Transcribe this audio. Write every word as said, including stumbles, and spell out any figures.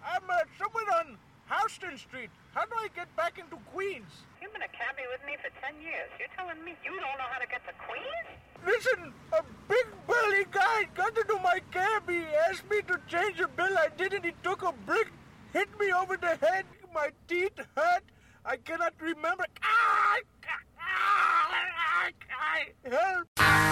I'm uh, somewhere on Houston Street. How do I get back into Queens? You've been a cabbie with me for ten years. You're telling me you don't know how to get to Queens? Listen, a big burly guy got into my cab. He asked me to change a bill. I didn't. He took a brick, hit me over the head. My teeth hurt. I cannot remember. Ah! Ah! Ah! Help!